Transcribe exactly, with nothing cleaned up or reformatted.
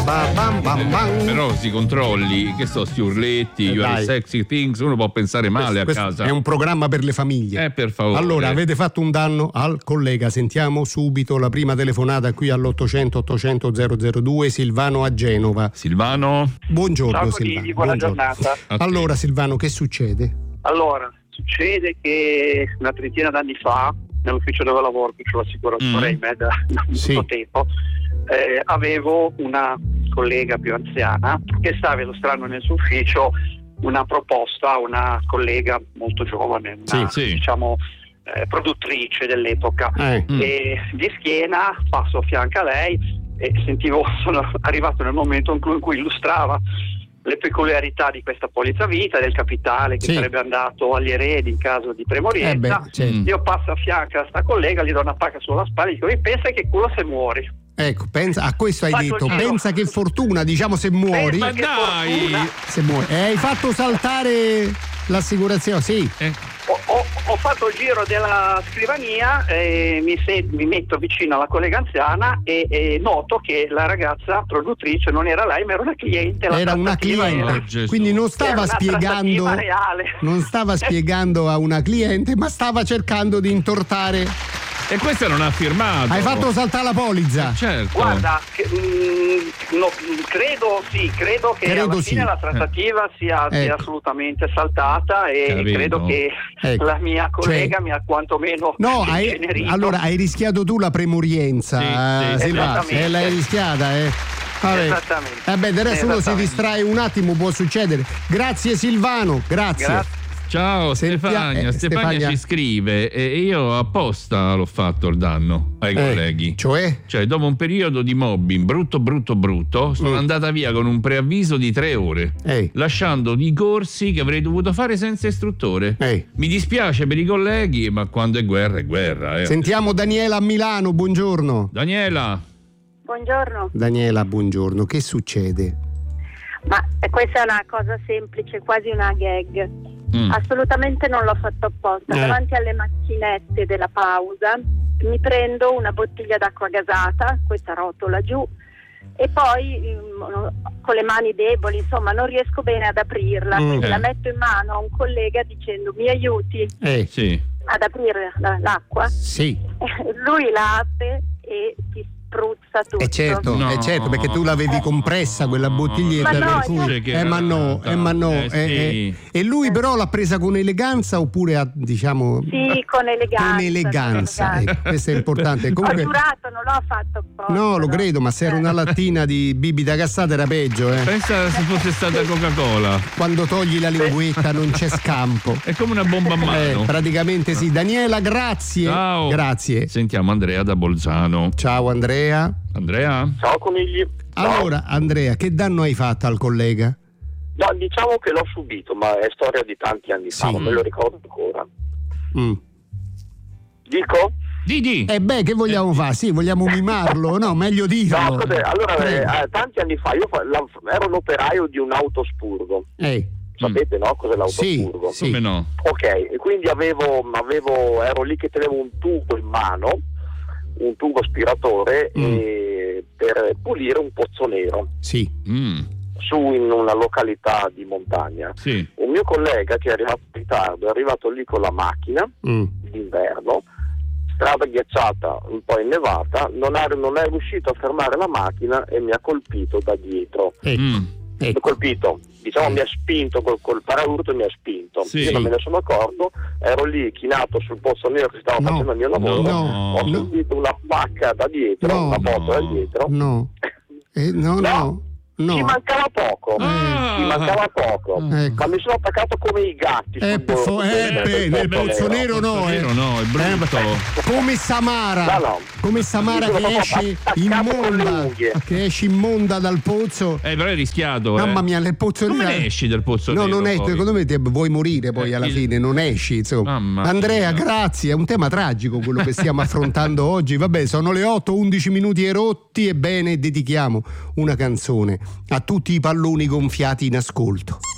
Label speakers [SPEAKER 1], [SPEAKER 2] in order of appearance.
[SPEAKER 1] ba bam bam bam.
[SPEAKER 2] Però si controlli, che so, sti urletti,
[SPEAKER 1] Eh,
[SPEAKER 2] your
[SPEAKER 1] dai.
[SPEAKER 2] sexy things, uno può pensare male
[SPEAKER 1] Questo
[SPEAKER 2] a casa.
[SPEAKER 1] è un programma per le famiglie.
[SPEAKER 2] Eh, per favore.
[SPEAKER 1] Allora, avete fatto un danno al collega. Sentiamo subito la prima telefonata qui all'ottocento ottocento zero zero due, Silvano a Genova.
[SPEAKER 2] Silvano?
[SPEAKER 1] Buongiorno
[SPEAKER 3] Ciao
[SPEAKER 1] Silvano.
[SPEAKER 3] Conigli, buona
[SPEAKER 1] Buongiorno.
[SPEAKER 3] giornata.
[SPEAKER 1] Allora Silvano, che succede?
[SPEAKER 3] Allora, succede che una trentina d'anni fa, nell'ufficio dove lavoro, che ho l'assicuratore
[SPEAKER 2] Mm.
[SPEAKER 3] in me da da
[SPEAKER 1] Sì.
[SPEAKER 3] molto tempo, eh, avevo una collega più anziana che stava illustrando nel suo ufficio una proposta a una collega molto giovane, una,
[SPEAKER 2] Sì, sì.
[SPEAKER 3] diciamo eh, produttrice dell'epoca.
[SPEAKER 1] Eh.
[SPEAKER 2] Mm.
[SPEAKER 3] E di schiena passo a fianco a lei e sentivo, sono arrivato nel momento in cui, in cui illustrava le peculiarità di questa polizza vita, del capitale che
[SPEAKER 1] Sì.
[SPEAKER 3] sarebbe andato agli eredi in caso di premorienza.
[SPEAKER 1] Eh beh, certo.
[SPEAKER 2] Mm.
[SPEAKER 3] Io passo a fianco a sta collega, gli do una pacca sulla spalla e dico: pensa che culo se muori.
[SPEAKER 1] Ecco, pensa, a questo hai
[SPEAKER 3] Faccio
[SPEAKER 1] detto,
[SPEAKER 3] il giro.
[SPEAKER 1] pensa che fortuna, diciamo, se muori,
[SPEAKER 3] Pensa
[SPEAKER 2] Ma
[SPEAKER 3] che
[SPEAKER 2] dai!
[SPEAKER 3] fortuna.
[SPEAKER 1] se muori. E hai fatto saltare l'assicurazione, sì.
[SPEAKER 2] Eh,
[SPEAKER 3] Ho, ho- ho fatto il giro della scrivania, eh, mi, se- mi metto vicino alla collega anziana e, e noto che la ragazza produttrice non era lei, ma era una cliente. La
[SPEAKER 1] Era una
[SPEAKER 3] trattativa
[SPEAKER 1] cliente,
[SPEAKER 2] Oh, Gesù.
[SPEAKER 1] quindi non
[SPEAKER 3] era
[SPEAKER 1] stava
[SPEAKER 3] una
[SPEAKER 1] spiegando
[SPEAKER 3] trattativa reale.
[SPEAKER 1] non stava spiegando a una cliente, ma stava cercando di intortare.
[SPEAKER 2] E questa non ha firmato.
[SPEAKER 1] Hai fatto saltare la polizza.
[SPEAKER 2] Certo.
[SPEAKER 3] Guarda, che, mm, no, credo sì, credo che
[SPEAKER 1] Credo
[SPEAKER 3] alla fine
[SPEAKER 1] sì.
[SPEAKER 3] la trattativa sia, sia
[SPEAKER 1] Ecco.
[SPEAKER 3] assolutamente saltata e
[SPEAKER 2] Capito.
[SPEAKER 3] credo che
[SPEAKER 1] Ecco.
[SPEAKER 3] la mia collega
[SPEAKER 1] Cioè-
[SPEAKER 3] mi ha quantomeno
[SPEAKER 1] No, hai,
[SPEAKER 3] incenerito.
[SPEAKER 1] allora hai rischiato tu la premorienza,
[SPEAKER 2] Sì,
[SPEAKER 1] eh,
[SPEAKER 2] sì,
[SPEAKER 1] Silvano.
[SPEAKER 3] esattamente.
[SPEAKER 1] Eh, l'hai rischiata, eh. Vabbè.
[SPEAKER 3] Esattamente.
[SPEAKER 1] Vabbè, del resto uno si
[SPEAKER 3] Esattamente.
[SPEAKER 1] distrae un attimo, può succedere. Grazie Silvano, grazie.
[SPEAKER 3] Grazie.
[SPEAKER 2] Ciao
[SPEAKER 1] Sentia-
[SPEAKER 2] Stefania,
[SPEAKER 1] eh,
[SPEAKER 2] Stefania
[SPEAKER 1] Stefania.
[SPEAKER 2] ci scrive e io apposta l'ho fatto il danno ai
[SPEAKER 1] Eh,
[SPEAKER 2] colleghi.
[SPEAKER 1] Cioè?
[SPEAKER 2] Cioè, dopo un periodo di mobbing brutto, brutto, brutto, sono
[SPEAKER 1] Mm.
[SPEAKER 2] andata via con un preavviso di tre ore,
[SPEAKER 1] Ehi.
[SPEAKER 2] lasciando i corsi che avrei dovuto fare senza istruttore.
[SPEAKER 1] Ehi.
[SPEAKER 2] Mi dispiace per i colleghi, ma quando è guerra è guerra. Eh.
[SPEAKER 1] Sentiamo Daniela a Milano, buongiorno.
[SPEAKER 2] Daniela,
[SPEAKER 4] Buongiorno,
[SPEAKER 1] Daniela, buongiorno. Che succede?
[SPEAKER 4] ma questa è una cosa semplice, quasi una gag.
[SPEAKER 2] mm.
[SPEAKER 4] Assolutamente non l'ho fatto apposta.
[SPEAKER 1] Eh.
[SPEAKER 4] Davanti alle macchinette della pausa mi prendo una bottiglia d'acqua gasata, questa rotola giù, e poi mm, con le mani deboli, insomma, non riesco bene ad aprirla.
[SPEAKER 1] Mm.
[SPEAKER 4] Quindi
[SPEAKER 2] Eh.
[SPEAKER 4] la metto in mano a un collega dicendo: mi aiuti
[SPEAKER 1] Eh,
[SPEAKER 2] sì.
[SPEAKER 4] ad aprire la- l'acqua?
[SPEAKER 1] sì.
[SPEAKER 4] Lui la apre e si spruzza tutto.
[SPEAKER 1] Eh certo,
[SPEAKER 2] No.
[SPEAKER 1] eh certo, perché tu l'avevi compressa quella bottiglietta.
[SPEAKER 4] Ma no,
[SPEAKER 1] per cui-
[SPEAKER 4] io-
[SPEAKER 2] che
[SPEAKER 1] eh ma no, eh ma no.
[SPEAKER 2] Eh,
[SPEAKER 1] eh,
[SPEAKER 2] sì.
[SPEAKER 1] eh. E lui però l'ha presa con eleganza oppure ha, diciamo,
[SPEAKER 4] Sì, con eleganza.
[SPEAKER 1] con eleganza.
[SPEAKER 4] con eleganza.
[SPEAKER 1] Ecco, questo è importante.
[SPEAKER 4] Ho
[SPEAKER 1] Comunque,
[SPEAKER 4] giurato, non l'ho fatto apposta.
[SPEAKER 1] no, lo
[SPEAKER 4] no.
[SPEAKER 1] credo, ma se era una lattina di bibita cassata era peggio, eh.
[SPEAKER 2] Pensa se fosse stata Coca-Cola.
[SPEAKER 1] Quando togli la linguetta non c'è scampo.
[SPEAKER 2] È come una bomba a
[SPEAKER 1] Eh,
[SPEAKER 2] mano.
[SPEAKER 1] praticamente sì. Daniela, grazie.
[SPEAKER 2] Ciao.
[SPEAKER 1] Grazie.
[SPEAKER 2] Sentiamo Andrea da Bolzano.
[SPEAKER 1] Ciao Andrea.
[SPEAKER 2] Andrea?
[SPEAKER 3] Ciao Conigli.
[SPEAKER 1] Allora, Andrea, che danno hai fatto al collega?
[SPEAKER 3] No, diciamo che l'ho subito, ma è storia di tanti anni fa,
[SPEAKER 1] Sì.
[SPEAKER 3] non me lo ricordo ancora.
[SPEAKER 1] Mm.
[SPEAKER 3] Dico?
[SPEAKER 2] Didi.
[SPEAKER 1] Eh beh, che vogliamo fare? Sì, vogliamo mimarlo? No, meglio dirlo.
[SPEAKER 3] No, scusate, allora eh,
[SPEAKER 1] Prego.
[SPEAKER 3] eh, tanti anni fa io fa- la- ero l'operaio di un autospurgo.
[SPEAKER 1] Eh,
[SPEAKER 3] Sapete, no? Cos'è
[SPEAKER 1] sì,
[SPEAKER 3] l'autospurgo?
[SPEAKER 1] sì.
[SPEAKER 2] Come no?
[SPEAKER 3] Ok, e quindi avevo, avevo, ero lì che tenevo un tubo in mano, un tubo aspiratore
[SPEAKER 1] Mm.
[SPEAKER 3] e- per pulire un pozzo nero
[SPEAKER 1] sì.
[SPEAKER 2] Mm,
[SPEAKER 3] su in una località di montagna.
[SPEAKER 2] sì.
[SPEAKER 3] Un mio collega che è arrivato in ritardo è arrivato lì con la macchina
[SPEAKER 1] Mm.
[SPEAKER 3] d'inverno, strada ghiacciata, un po' innevata, non è, non è riuscito a fermare la macchina e mi ha colpito da dietro.
[SPEAKER 1] Ecco,
[SPEAKER 2] Mm.
[SPEAKER 3] Mi ha
[SPEAKER 1] ecco.
[SPEAKER 3] colpito, diciamo
[SPEAKER 1] Eh.
[SPEAKER 3] mi ha spinto col, col paraurto, mi ha spinto.
[SPEAKER 2] Sì.
[SPEAKER 3] Io non me ne sono accorto, ero lì chinato sul pozzo nero che stavo
[SPEAKER 1] No.
[SPEAKER 3] facendo il mio lavoro,
[SPEAKER 1] No.
[SPEAKER 3] ho
[SPEAKER 1] No.
[SPEAKER 3] sentito una pacca da dietro,
[SPEAKER 1] No.
[SPEAKER 3] una botta da
[SPEAKER 2] No.
[SPEAKER 3] dietro.
[SPEAKER 1] No. Eh, no, no.
[SPEAKER 3] Ci
[SPEAKER 1] No.
[SPEAKER 3] mancava poco,
[SPEAKER 2] Ah.
[SPEAKER 3] ci mancava poco,
[SPEAKER 1] Ecco.
[SPEAKER 3] ma mi sono attaccato come i gatti.
[SPEAKER 1] Eh,
[SPEAKER 3] sul-
[SPEAKER 1] per fo-
[SPEAKER 3] sul-
[SPEAKER 1] eh,
[SPEAKER 3] sul-
[SPEAKER 1] beh,
[SPEAKER 3] sul
[SPEAKER 1] nel
[SPEAKER 3] pozzo
[SPEAKER 1] pozzo nero no, eh.
[SPEAKER 2] Nero no, è brutto.
[SPEAKER 1] Come Samara.
[SPEAKER 3] No, no.
[SPEAKER 1] Come Samara
[SPEAKER 3] Mi sono
[SPEAKER 1] che esce
[SPEAKER 3] attaccato con le
[SPEAKER 1] immonda.
[SPEAKER 3] unghie.
[SPEAKER 1] Che esce immonda dal pozzo.
[SPEAKER 2] Eh, però è rischiato.
[SPEAKER 1] Mamma
[SPEAKER 2] eh.
[SPEAKER 1] mia, nel pozzo
[SPEAKER 2] Come
[SPEAKER 1] nero.
[SPEAKER 2] ne esci dal pozzo
[SPEAKER 1] No,
[SPEAKER 2] nero?
[SPEAKER 1] non è,
[SPEAKER 2] poi?
[SPEAKER 1] secondo me te vuoi morire poi
[SPEAKER 2] Eh,
[SPEAKER 1] alla
[SPEAKER 2] il-
[SPEAKER 1] fine, non esci, insomma.
[SPEAKER 2] Mamma
[SPEAKER 1] Andrea,
[SPEAKER 2] mia.
[SPEAKER 1] grazie, è un tema tragico quello che stiamo affrontando oggi. Vabbè, sono le otto, undici minuti erotti, ebbene dedichiamo una canzone a tutti i palloni gonfiati in ascolto.